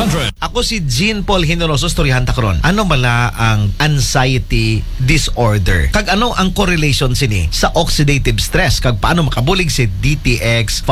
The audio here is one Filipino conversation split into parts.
500. Ako si Jean Paul Hinoroso, storyahan ta karon. Ano bala ang anxiety disorder? Kag ano ang correlation sini sa oxidative stress? Kag paano makabulig si DTX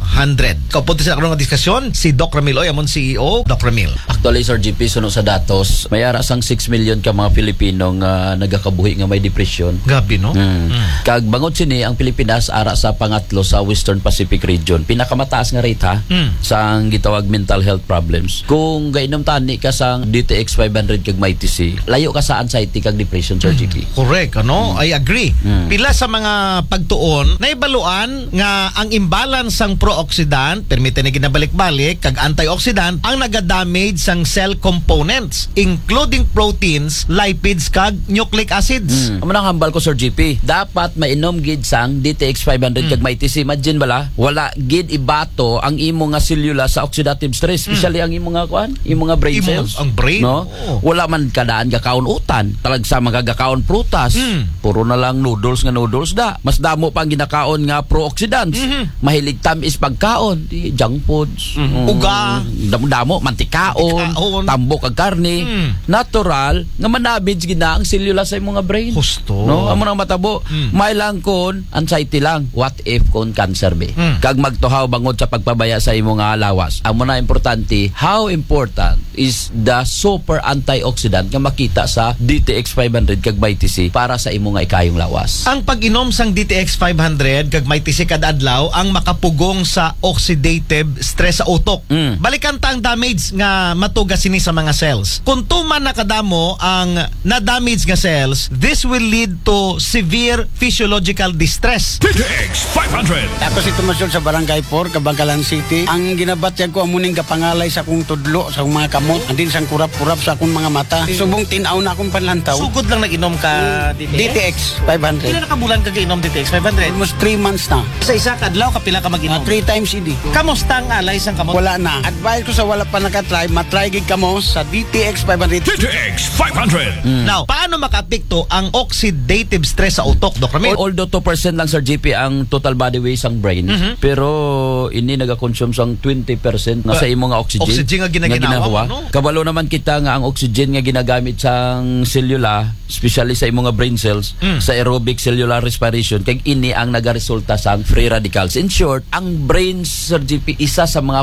500? Kaupunti sa karon nga diskusyon si Doc Ramil Oy, amon CEO. Doc Ramil. Actually, Sir GP, sunod sa datos, may ara sang 6 million ka mga Pilipino nga nagakabuhi nga may depression. Gabi, no? Kag bangod sini ang Pilipinas ara sa pangatlo sa Western Pacific region. Pinakamataas nga rate ha sa ang gitawag mental health problems. Kung gainom tani ka sang DTX 500 kag may TC, layo ka sa anxiety kag depression, Sir GP. Correct, ano? I agree. Pila sa mga pagtuon, naibaluan nga ang imbalance sang pro-oxidant, permite ni ginabalik-balik, kag antioxidant, ang nagadamage sang cell components, including proteins, lipids, kag nucleic acids. Amo nang hambal ko, Sir GP. Dapat mainom gid sang DTX 500 kag may TC. Imagine bala, wala gid ibato ang imo nga selula sa oxidative stress, especially ang imo nga kuan, imo nga brain cells. Ang brain, no? Wala man kadaan gakaon utan, talag sa magagakaon prutas. Puro na lang noodles da. Mas damo pa ang ginakaon nga pro-oxidants. Mahilig tamis pagkaon, di junk foods. Uga, damo mantikaon, tambok kag karne. Natural nga manabig gina ang selula sa imong nga brain. Husto. No, amo nang matabo. May lang kon anxiety lang. What if kon cancer be? Kag magtuhaw bangod sa pagpabaya sa imong nga lawas. Amo na importante, how important is the super antioxidant nga makita sa DTX 500 kag may TC para sa imong nga ikayong lawas. Ang pag-inom sang DTX 500 kag may TC kada adlaw ang makapugong sa oxidative stress sa utok. Balikan ta ang damage nga matugas sini sa mga cells. Kung tuman nakadamo ang na-damage nga cells, this will lead to severe physiological distress. DTX 500. Ako si Tomasyon sa Barangay 4, Kabangkalan City. Ang ginabatyag ko amuning kapangalay sa akong tudlo, sa akong mga kamot, andin sang kurap-kurap sa akong mga mata. Subong tinaw na akong panlantaw. Sugod lang nag-inom ka DTX Ilan 500. nakabulan ka inom DTX 500? Almost 3 months na. Sa isa kadlaw kapila ka mag-inom. 3 times idi. Kamusta ang alay sang kamot? Wala na. Advice ko sa wala pa nakatry, matry gid kamo sa DTX 500. DTX 500. Now, paano makaapekto ang oxidative stress sa utok, Dr. Ramil? Although 2% lang, Sir GP, ang total body weight sang brain, pero ini nagakonsume sang 20% na sa imo nga oxygen. Oxygen nga ginaginawa, no? Kabalo naman kita nga ang oxygen nga ginagamit sang selula, especially sa imo nga brain cells, sa aerobic cellular respiration, kag ini ang nagaresulta sang free radicals. In short, ang brain, Sir GP, isa sa mga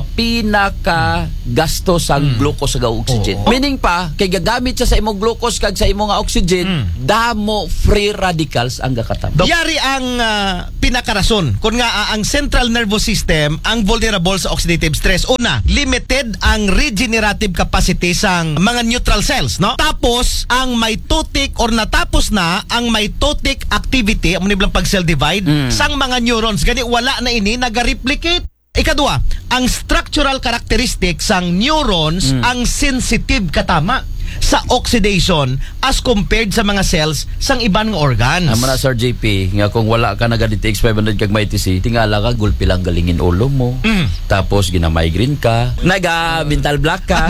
pinaka gasto sang glucose kag oxygen. Meaning pa, kay gagamit siya sa imo glucose kag sa imo nga oxygen, damo free radicals ang gakatabo. Yari ang pinakarason kung nga ang central nervous system ang vulnerable sa oxidative stress. Una, limited ang regenerative capacity sang mga neutral cells, no? Tapos ang mitotic or natapos na ang mitotic activity, amo ni blang pag cell divide sang mga neurons. Gani wala na ini naga-replicate. Ikadua, ang structural characteristic sang neurons ang sensitive katama sa oxidation as compared sa mga cells sang ibang organs. Amo na, Sir JP, nga kung wala ka naga-DTX 500 kag may TC, tingala ka, gulpi lang galingin ulo mo. Tapos gina-migraine ka, naga-mental block ka.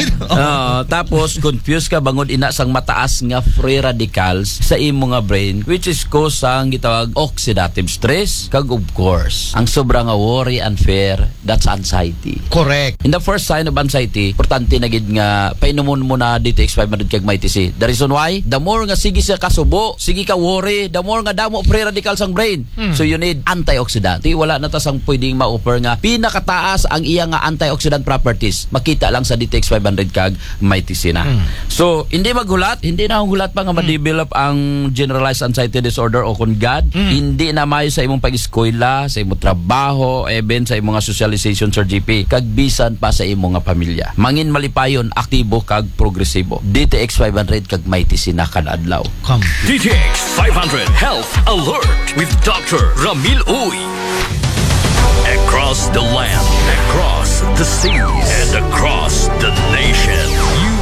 Tapos confused ka bangod ina sang mataas nga free radicals sa imo nga brain, which is cause sang gitawag oxidative stress, kag of course, ang sobra nga worry and fear, that's anxiety. Correct. In the first sign of anxiety, importante na gid nga painomon mo na DTX 500 kag may TC. The reason why, the more nga sige sa kasubo, sige ka worry, the more nga damo free radicals ang brain. So you need antioxidant. Wala na ta sang pwedeng ma-offer nga pinakataas ang iya nga antioxidant properties. Makita lang sa DTX 500 kag may TC na. So hindi maghulat, hindi na hulat pa nga ma-develop ang generalized anxiety disorder o kung God, hindi na mayo sa imong pag-eskwela, sa imong trabaho, even sa imong socialization, Sir GP, kag bisan pa sa imong nga pamilya. Mangin malipayon, aktibo kag progresibo. DTX 500 kag may TC na kada adlaw. Come. DTX 500 Health Alert with Dr. Ramil Uy. Across the land, across the seas, and across the nation, you